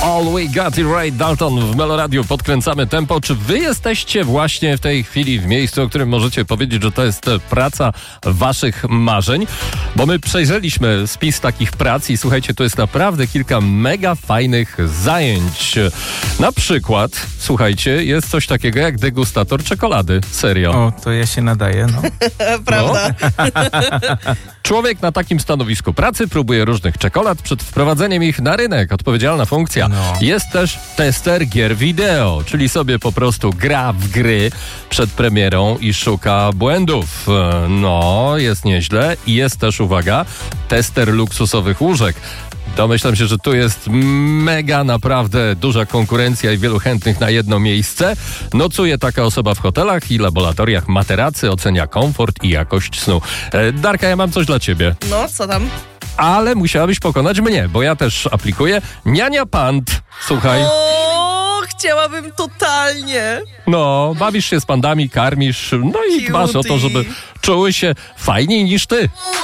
All We Got It Right, Dalton w Meloradiu. Podkręcamy tempo. Czy wy jesteście właśnie w tej chwili w miejscu, o którym możecie powiedzieć, że to jest praca waszych marzeń? Bo my przejrzeliśmy spis takich prac i słuchajcie, to jest naprawdę kilka mega fajnych zajęć. Na przykład, słuchajcie, jest coś takiego jak degustator czekolady. Serio. O, to ja się nadaję, no. Prawda? Człowiek na takim stanowisku pracy próbuje różnych czekolad przed wprowadzeniem ich na rynek. Odpowiedzialna funkcja. No. Jest też tester gier wideo, czyli sobie po prostu gra w gry przed premierą i szuka błędów. No, jest nieźle. I jest też, uwaga, tester luksusowych łóżek. Domyślam się, że tu jest mega naprawdę duża konkurencja i wielu chętnych na jedno miejsce. Nocuje taka osoba w hotelach i laboratoriach materacy, ocenia komfort i jakość snu. Darka, ja mam coś dla ciebie. No, co tam? Ale musiałabyś pokonać mnie, bo ja też aplikuję. Niania Pand. Słuchaj. O, chciałabym totalnie. No, bawisz się z pandami, karmisz, no i dbasz o to, Cutie. żeby czuły się fajniej niż ty.